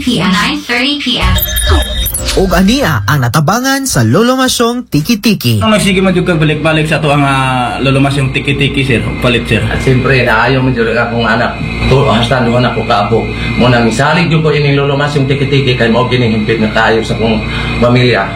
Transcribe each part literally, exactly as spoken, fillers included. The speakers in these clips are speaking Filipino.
p m nine thirty p m ug ania ang natabangan sa lolomasyong tiki-tiki. Ang nagsige man jud kag balik-balik sa to ang uh, lolomasyong tiki-tiki sir, palit sir. At siyempre naayo man jud akong anak. To hasta nuwan ako kaabo. Mo nang misalig jud ko ini lolomasyong tiki-tiki kay mao gini himpit nga kaayo sa akong pamilya.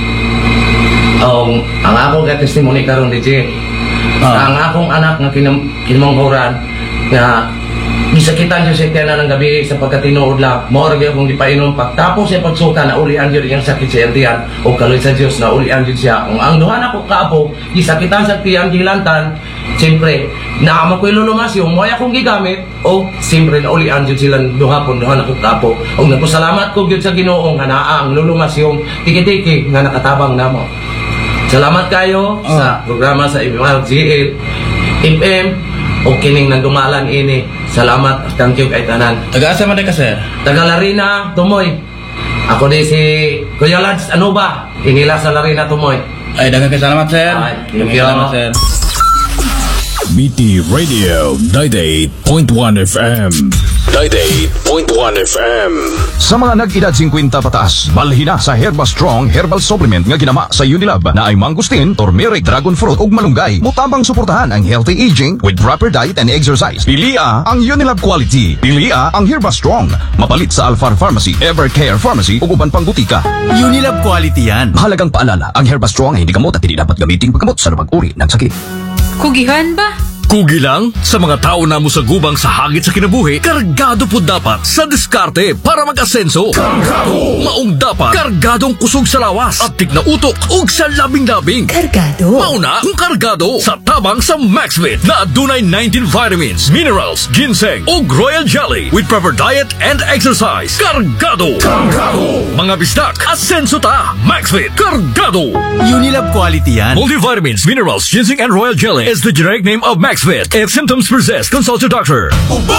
Um, ang akong testimony karon D J. Ah. Ang akong anak nga kinam kinamanghuran nga gisakitan jud siya kaya ng gabi sa pagkatinuod lang. Mao ra gyud akong gipainom pagtapos sa pagsuka na ulian jud iyang sakit sa tiyan o kaloy sa Dios na ulian jud siya. Kung ang duha na ko kaapo gisakitan sa tiyan gilantan, siyempre naama ko ilulumasyon mo ay akong gigamit o siyempre na ulian jud sila duha pon duha na ko kaapo. Og nagpasalamat ko gyud sa Ginoo nga naa ang lulumasyon tiki-tiki nga nakatabang namo. Salamat kayo Oh. sa programa sa M R G L F M o kining nagdumalan ini. Salamat, thank you kay tanan. Taga-asa man ka sir? Taga Larina, Tumoy. Ako di si Kuya Lads, ano ba? Inila sa Larina, Tumoy. Ay daghang salamat sir. Ay, Daghang thank you. salamat sir. B T Radio ninety-eight point one F M. ninety-eight point one F M. Sa mga nag-edad fifty pataas, balhin na sa Herba Strong Herbal Supplement nga ginama sa Unilab na ay mangustin, turmeric, dragon fruit ug malunggay. Mutabang suportahan ang healthy aging with proper diet and exercise. Pilia ang Unilab quality. Pilia ang Herba Strong. Mapalit sa Alfar Pharmacy, Evercare Pharmacy ug uban pang butika. Unilab quality yan. Mahalagang paalala, ang Herba Strong ay hindi gamot at hindi dapat gamitin paggamot sa pag-uri ng sakit. Kugihan ba? Kugi lang sa mga tao na mo sa gubang sa hagit sa kinabuhi, kargado po dapat sa diskarte para mag-asenso. Kargado! Maong dapat, kargadong kusog sa lawas at tig na utok ug sa labing-labing. Kargado? Mauna kung kargado sa tabang sa Maxvit na adunay nineteen vitamins, minerals, ginseng ug royal jelly with proper diet and exercise. Kargado! Kargado! Mga bistak, asenso ta! Maxvit, kargado! Unilab quality yan. Multivitamins, minerals, ginseng and royal jelly is the generic name of Maxvit. If symptoms persist, consult your doctor. Uba!